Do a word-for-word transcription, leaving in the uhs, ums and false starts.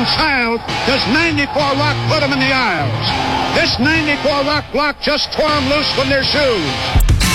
child does ninety-four Rock put them in the aisles. This ninety-four Rock block just tore them loose from their shoes.